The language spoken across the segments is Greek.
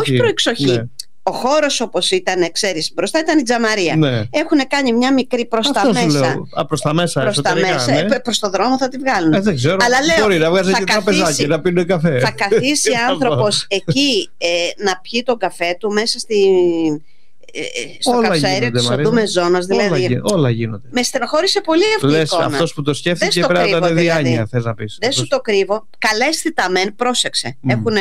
όχι προεξοχή. Ναι. Ο χώρος όπως ήταν, ξέρεις, μπροστά ήταν η τζαμαρία. Ναι. Έχουν κάνει μια μικρή προς τα μέσα. Προς τα μέσα, ναι. Προς το δρόμο θα τη βγάλουν. Δεν ξέρω. Αλλά λέω, μπορεί να βγάζει και τραπεζάκι, να πίνει καφέ. Θα καθίσει άνθρωπος εκεί να πιει τον καφέ του μέσα στο καυσαέριο της οδού Μεζώνας. Δηλαδή, όλα γίνονται. Με στενοχώρησε πολύ αυτή η εικόνα. Αυτός που το σκέφτηκε πρέπει να ήταν διάνοια, θες να πεις. Δεν σου το κρύβω. Καλέσθητα μεν, πρόσεξε.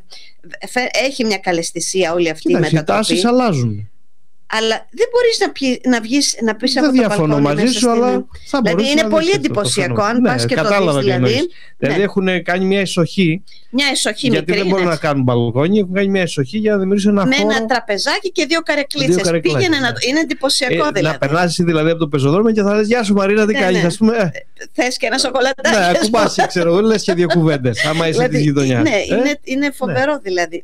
Έχει μια καλεσθησία όλη αυτή η μετατροπή. Οι τάσεις αλλάζουν. Αλλά δεν μπορείς να βγεις να πεις από το μπαλκόνι. Δεν διαφωνώ μαζί σου, αλλά θα μπορείς. Δηλαδή είναι πολύ εντυπωσιακό αν πας και το δεις. Δηλαδή έχουν κάνει μια εσοχή. Μια εσοχή γιατί μικρή. Δεν μπορούν να κάνουν μπαλκόνι, έχουν κάνει μια εσοχή για να δημιουργήσουν ένα χώρο. Με ένα τραπεζάκι και δύο καρεκλίτσες. Πήγαινε να. Είναι εντυπωσιακό δηλαδή. Να περνάς δηλαδή από το πεζοδρόμιο και θα λες: Γεια σου Μαρίνα, τι κάνεις, ας πούμε. Θες και ένα σοκολατάκι. Ναι, ακουμπάσει, ξέρω εγώ, λες και δύο κουβέντες. Άμα είσαι τη γειτονιά. Ναι, είναι φοβερό δηλαδή.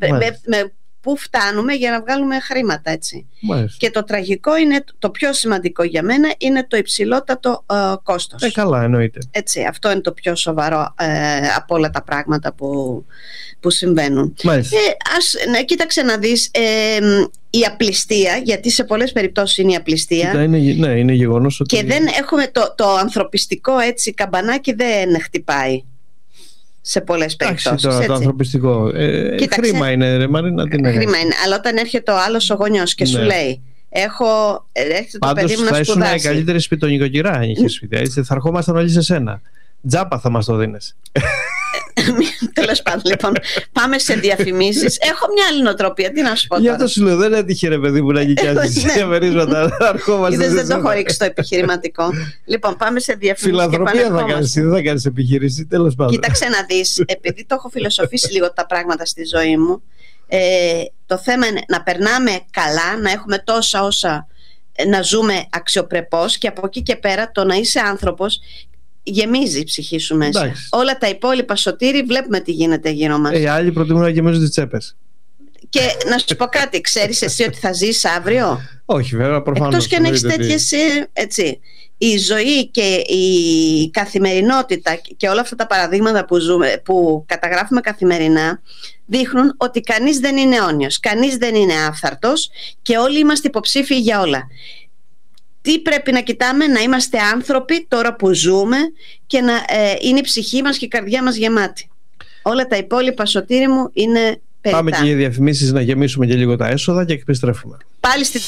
Πού φτάνουμε για να βγάλουμε χρήματα, έτσι. Μάλιστα. Και το τραγικό είναι, το πιο σημαντικό για μένα, είναι το υψηλότατο κόστος. Καλά, εννοείται. Έτσι, αυτό είναι το πιο σοβαρό από όλα τα πράγματα που συμβαίνουν. Κοίταξε να δεις η απληστία, γιατί σε πολλές περιπτώσεις είναι η απληστία. Είναι γεγονός ότι... Και δεν έχουμε το ανθρωπιστικό, έτσι, καμπανάκι δεν χτυπάει. Σε πολλές περιπτώσεις. Το ανθρωπιστικό. Χρήμα είναι, ρε Μαρίνα, τι είναι. Χρήμα είναι, αλλά όταν έρχεται ο άλλος ο γονιός και σου λέει: έρχεται το παιδί μου να σπουδάσει. Πάντως θα ήσουν η καλύτερη σπιτονικοκυρά αν είχες σπίτι. Έτσι, θα ερχόμασταν όλοι σε σένα. Τζάπα θα μας το δίνεις. Τέλος πάντων, λοιπόν, πάμε σε διαφημίσεις. Έχω μια άλλη νοοτροπία, τι να σου πω. Γι' αυτό σου λέω, δεν έτυχε ρε παιδί μου να νοικιάσεις διαμερίσματα. Δεν το έχω ρίξει το επιχειρηματικό. Λοιπόν, πάμε σε διαφημίσεις. Φιλανθρωπία θα κάνεις, δεν θα κάνεις επιχείρηση. Τέλος πάντων. Κοίταξε να δεις, επειδή το έχω φιλοσοφήσει λίγο τα πράγματα στη ζωή μου, το θέμα είναι να περνάμε καλά, να έχουμε τόσα όσα να ζούμε αξιοπρεπώς, και από εκεί και πέρα το να είσαι άνθρωπος γεμίζει η ψυχή σου μέσα. Εντάξει. Όλα τα υπόλοιπα, Σωτήρη, βλέπουμε τι γίνεται γύρω μας. Οι άλλοι προτιμούν να γεμίζουν τις τσέπες. Και να σου πω κάτι, ξέρεις εσύ ότι θα ζεις αύριο? Όχι, βέβαια, προφανώς. Εκτός και αν έχεις τέτοιες, έτσι. Η ζωή και η καθημερινότητα και όλα αυτά τα παραδείγματα που καταγράφουμε καθημερινά δείχνουν ότι κανείς δεν είναι αιώνιος, κανείς δεν είναι άφθαρτος και όλοι είμαστε υποψήφιοι για όλα. Τι πρέπει να κοιτάμε? Να είμαστε άνθρωποι τώρα που ζούμε και να είναι η ψυχή μας και η καρδιά μας γεμάτη. Όλα τα υπόλοιπα, Σωτήρη μου, είναι περιττά. Πάμε και για διαφημίσεις να γεμίσουμε και λίγο τα έσοδα και επιστρέφουμε. Πάλι στη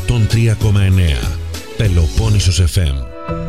103,9 Πελοπόννησος FM.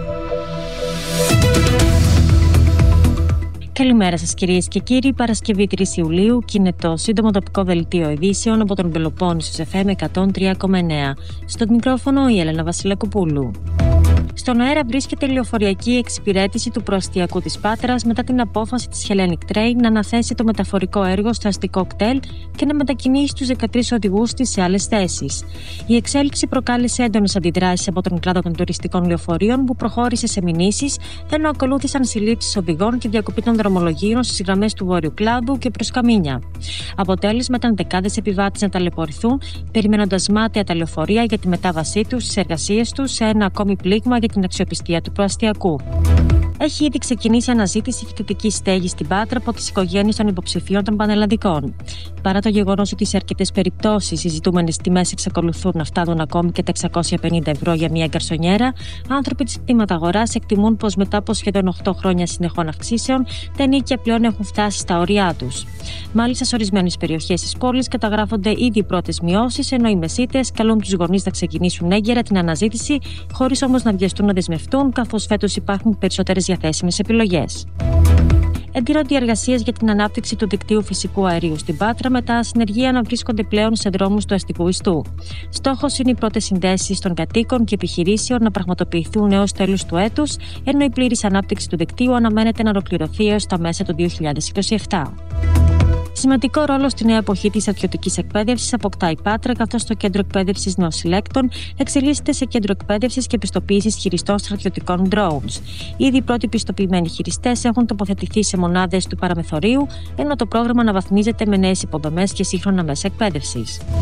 Καλημέρα σας κυρίες και κύριοι. Παρασκευή 3 Ιουλίου και είναι το σύντομο τοπικό δελτίο ειδήσεων από τον Πελοπόννησος FM 103,9. Στο μικρόφωνο η Έλενα Βασιλακοπούλου. Στον αέρα βρίσκεται η λεωφοριακή εξυπηρέτηση του προαστιακού της Πάτρας μετά την απόφαση της Hellenic Train να αναθέσει το μεταφορικό έργο στο αστικό κτέλ και να μετακινήσει τους 13 οδηγούς της σε άλλες θέσεις. Η εξέλιξη προκάλεσε έντονες αντιδράσεις από τον κλάδο των τουριστικών λεωφορείων που προχώρησε σε μηνύσεις, ενώ ακολούθησαν συλλήψεις οδηγών και διακοπή των δρομολογίων στις γραμμές του βόρειου κλάδου και προς Καμίνια. Αποτέλεσμα ήταν δεκάδες επιβάτες να ταλαιπωρηθούν, περιμένοντας μάταια τα λεωφορεία για τη μετάβασή τους στις εργασίες τους σε ένα ακόμη πλήγμα για την αξιοπιστία του προαστιακού. Έχει ήδη ξεκινήσει αναζήτηση φοιτητική στέγη στην Πάτρα από τις οικογένειες των υποψηφίων των πανελλαδικών. Παρά το γεγονός ότι σε αρκετές περιπτώσεις οι ζητούμενες τιμές εξακολουθούν να φτάνουν ακόμη και τα 650 ευρώ για μια γκαρσονιέρα, άνθρωποι της κτηματαγοράς εκτιμούν πως μετά από σχεδόν 8 χρόνια συνεχών αυξήσεων, τα ενοίκια πλέον έχουν φτάσει στα όρια τους. Μάλιστα, σε ορισμένες περιοχές της πόλης καταγράφονται ήδη οι πρώτες μειώσεις, ενώ οι μεσίτες καλούν τους γονείς να ξεκινήσουν έγκαιρα την αναζήτηση, χωρίς όμως να βιαστούν να δεσμευτούν, καθώς φέτος υπάρχουν περισσότερες διαθέσιμες επιλογές. Εντείνονται οι εργασίες για την ανάπτυξη του δικτύου φυσικού αερίου στην Πάτρα, με τα συνεργεία να βρίσκονται πλέον σε δρόμους του αστικού ιστού. Στόχος είναι οι πρώτες συνδέσεις των κατοίκων και επιχειρήσεων να πραγματοποιηθούν έως τέλους του έτους, ενώ η πλήρης ανάπτυξη του δικτύου αναμένεται να ολοκληρωθεί έως τα μέσα του 2027. Σημαντικό ρόλο στη νέα εποχή της στρατιωτικής εκπαίδευσης αποκτά η Πάτρα, καθώς το κέντρο εκπαίδευσης νεοσυλλέκτων εξελίσσεται σε κέντρο εκπαίδευσης και πιστοποίησης χειριστών στρατιωτικών drones. Ήδη οι πρώτοι πιστοποιημένοι χειριστές έχουν τοποθετηθεί σε μονάδες του παραμεθορίου, ενώ το πρόγραμμα αναβαθμίζεται με νέες υποδομές και σύγχρονα μέσα εκπαίδευσης.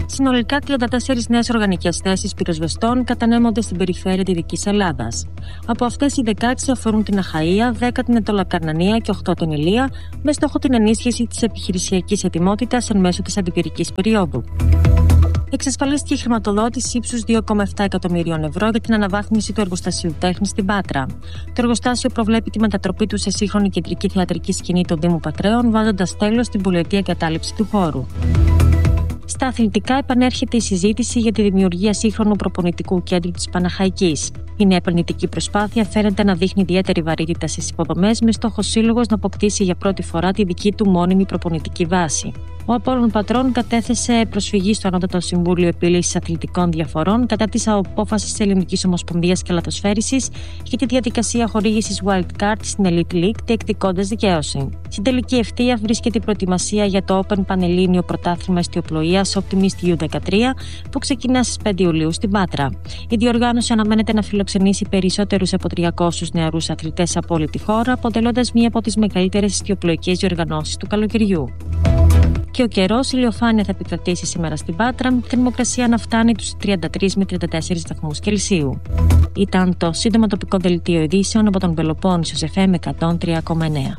Συνολικά 34 νέες οργανικές θέσεις πυροσβεστών κατανέμονται στην περιφέρεια Δυτικής Ελλάδας. Από αυτές οι 16 αφορούν την Αχαΐα, 10 την Αιτωλοκαρνανία και 8 την Ηλία, με στόχο την ενίσχυση της επιχειρησιακής ετοιμότητας εν μέσω της αντιπυρικής περίοδου. Εξασφαλίστηκε η χρηματοδότηση ύψους 2,7 εκατομμυρίων ευρώ για την αναβάθμιση του εργοστασίου τέχνης στην Πάτρα. Το εργοστάσιο προβλέπει τη μετατροπή του σε σύγχρονη κεντρική θεατρική σκηνή του Δήμου Πατρέων, βάζοντας τέλος στην πολυετή εγκατάλειψη του χώρου. Στα αθλητικά επανέρχεται η συζήτηση για τη δημιουργία σύγχρονου προπονητικού κέντρου της Παναχαϊκής. Η νέα επενδυτική προσπάθεια φαίνεται να δείχνει ιδιαίτερη βαρύτητα στις υποδομές, με στόχο σύλλογος να αποκτήσει για πρώτη φορά τη δική του μόνιμη προπονητική βάση. Ο Απόλλων Πατρών κατέθεσε προσφυγή στο Ανώτατο Συμβούλιο Επίλυσης Αθλητικών Διαφορών κατά της απόφασης της Ελληνικής Ομοσπονδίας Καλαθοσφαίρισης για τη διαδικασία χορήγησης wild card στην Elite League, διεκδικώντας δικαίωση. Στην τελική ευθεία βρίσκεται η προετοιμασία για το Open Πανελλήνιο Πρωτάθλημα Ιστιοπλοείας Optimist U13 που ξεκινά στις 5 Ιουλίου στην Πάτρα. Η διοργάνωση αναμένεται να φιλοξενήσει περισσότερους από 300 νεαρούς αθλητές από όλη τη χώρα, αποτελώντας μία από τις μεγαλύτερες ιστιοπλοεικές διοργανώσεις του καλοκαιριού. Και ο καιρός, η ηλιοφάνεια θα επικρατήσει σήμερα στην Πάτρα, με τη θερμοκρασία να φτάνει τους 33 με 34 βαθμούς Κελσίου. Ήταν το σύντομο τοπικό δελτίο ειδήσεων από τον Πελοπόννησος FM 103,9.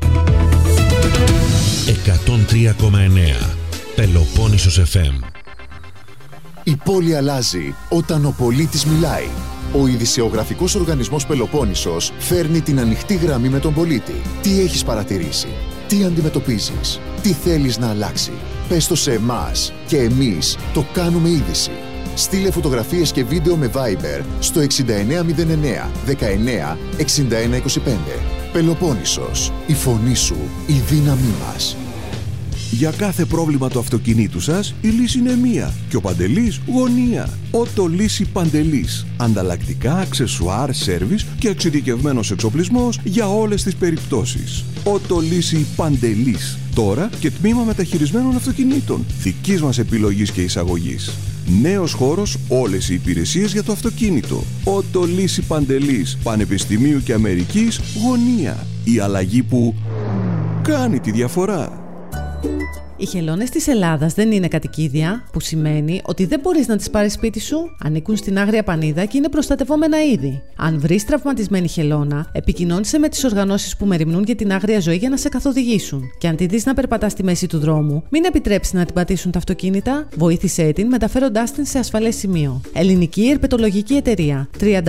103,9 Πελοπόννησος FM. Η πόλη αλλάζει όταν ο πολίτης μιλάει. Ο ειδησεογραφικός οργανισμός Πελοπόννησος φέρνει την ανοιχτή γραμμή με τον πολίτη. Τι έχεις παρατηρήσει? Τι αντιμετωπίζεις? Τι θέλεις να αλλάξει? Πες το σε εμάς και εμείς το κάνουμε είδηση. Στείλε φωτογραφίες και βίντεο με Viber στο 6909 19 61 25. Πελοπόννησος, η φωνή σου, η δύναμή μας. Για κάθε πρόβλημα του αυτοκινήτου σας, η λύση είναι μία και ο Παντελής γωνία. Ότο Λύση Παντελής. Ανταλλακτικά, αξεσουάρ, σέρβις και εξειδικευμένος εξοπλισμός για όλες τις περιπτώσεις. Ότο Λύση Παντελής. Τώρα και τμήμα μεταχειρισμένων αυτοκινήτων. Δικής μας επιλογής και εισαγωγής. Νέος χώρος, όλες οι υπηρεσίες για το αυτοκίνητο. Ότο Λύση Παντελής. Πανεπιστημίου και Αμερικής γωνία. Η αλλαγή που κάνει τη διαφορά. Οι χελώνες της Ελλάδας δεν είναι κατοικίδια, που σημαίνει ότι δεν μπορείς να τις πάρεις σπίτι σου. Ανήκουν στην Άγρια Πανίδα και είναι προστατευόμενα είδη. Αν βρεις τραυματισμένη χελώνα, επικοινώνησε με τις οργανώσεις που μεριμνούν για την άγρια ζωή για να σε καθοδηγήσουν. Και αν τη δεις να περπατά στη μέση του δρόμου, μην επιτρέψεις να την πατήσουν τα αυτοκίνητα, βοήθησέ την μεταφέροντάς την σε ασφαλές σημείο. Ελληνική Ερπετολογική Εταιρεία.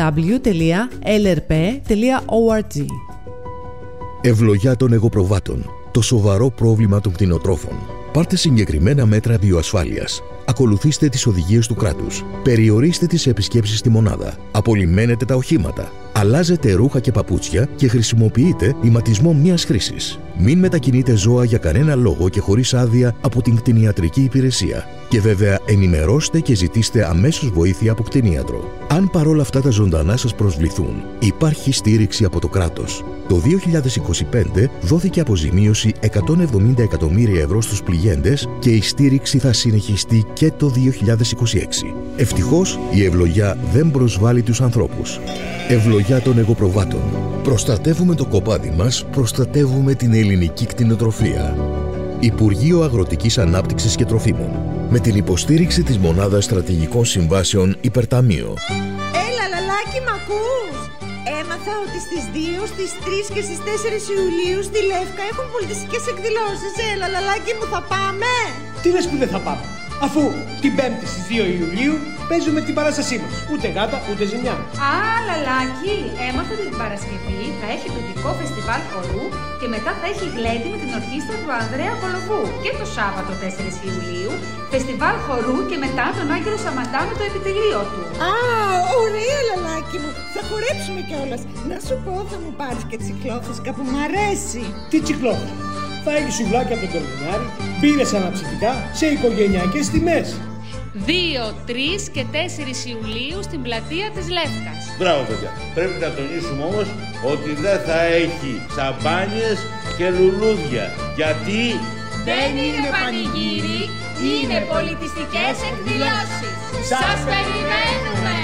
www.lrp.org. Ευλογιά των εγωπροβάτων. Το σοβαρό πρόβλημα των κτηνοτρόφων. Πάρτε συγκεκριμένα μέτρα βιοασφάλειας. Ακολουθήστε τις οδηγίες του κράτους. Περιορίστε τις επισκέψεις στη μονάδα. Απολυμμένετε τα οχήματα. Αλλάζετε ρούχα και παπούτσια και χρησιμοποιείτε ηματισμό μιας χρήσης. Μην μετακινείτε ζώα για κανένα λόγο και χωρίς άδεια από την κτηνιατρική υπηρεσία. Και βέβαια ενημερώστε και ζητήστε αμέσως βοήθεια από κτηνίατρο. Αν παρόλα αυτά τα ζωντανά σας προσβληθούν, υπάρχει στήριξη από το κράτος. Το 2025 δόθηκε αποζημίωση 170 εκατομμύρια ευρώ στους πληγέντες και η στήριξη θα συνεχιστεί και το 2026. Ευτυχώς η ευλογιά δεν προσβάλλει τους ανθρώπους. Ευλογιά των εγωπροβάτων. Προστατεύουμε το κοπάδι μας, προστατεύουμε την ελληνική κτηνοτροφία. Υπουργείο Αγροτικής Ανάπτυξης και Τροφίμων. Με την υποστήριξη της Μονάδας Στρατηγικών Συμβάσεων Υπερταμείο. Έλα, λαλάκι, μ' ακούς? Έμαθα ότι στις 2, στις 3 και στις 4 Ιουλίου στη Λεύκα έχουν πολιτιστικές εκδηλώσεις. Έλα, λαλάκι μου, θα πάμε? Τι λες που δεν θα πάμε? Αφού την 5η στις 2 Ιουλίου παίζουμε την παράστασή μας. Ούτε γάτα, ούτε ζημιά. Α, λαλάκι, έμαθα ότι την Παρασκευή θα έχει παιδικό φεστιβάλ χορού και μετά θα έχει γλέντι με την ορχήστρα του Ανδρέα Κολοβού. Και το Σάββατο 4 Ιουλίου, φεστιβάλ χορού και μετά τον Άγγελο Σαμαντά με το επιτελείο του. Α, ωραία, λαλάκι μου. Θα χορέψουμε κιόλας. Να σου πω, θα μου πάρεις και τσικλόφουσκα που μ' αρέσει. Τι τσικλόφουσκα? Θα έχει σουβλάκια από τον Κορμινάρη, μπύρες αναψυκτικά σε οικογενειακές τιμές. 2, 3 και 4 Ιουλίου στην πλατεία της Λεύκας. Μπράβο, παιδιά. Πρέπει να τονίσουμε όμως ότι δεν θα έχει σαμπάνιες και λουλούδια. Γιατί δεν είναι πανηγύρι, είναι πολιτιστικές εκδηλώσεις. Σας περιμένουμε!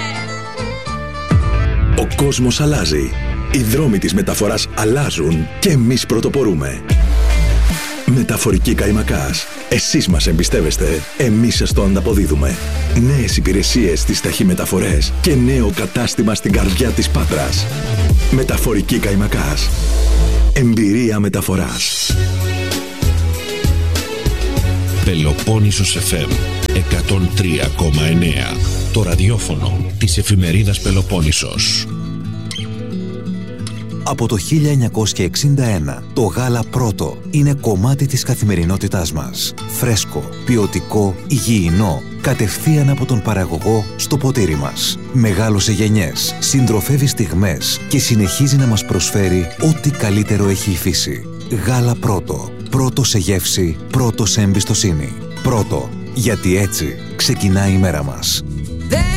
Ο κόσμος αλλάζει. Οι δρόμοι της μεταφοράς αλλάζουν και εμείς πρωτοπορούμε. Μεταφορική Καϊμακάς. Εσείς μας εμπιστεύεστε, εμείς σας το ανταποδίδουμε. Νέες υπηρεσίες στις ταχυμεταφορές και νέο κατάστημα στην καρδιά της Πάτρας. Μεταφορική Καϊμακάς. Εμπειρία μεταφοράς. Πελοπόννησος FM 103,9. Το ραδιόφωνο της εφημερίδας Πελοπόννησος. Από το 1961, το γάλα Πρώτο είναι κομμάτι της καθημερινότητάς μας. Φρέσκο, ποιοτικό, υγιεινό, κατευθείαν από τον παραγωγό στο ποτήρι μας. Μεγάλωσε γενιές, συντροφεύει στιγμές και συνεχίζει να μας προσφέρει ό,τι καλύτερο έχει η φύση. Γάλα Πρώτο. Πρώτο σε γεύση, πρώτο σε εμπιστοσύνη. Πρώτο, γιατί έτσι ξεκινάει η μέρα μας.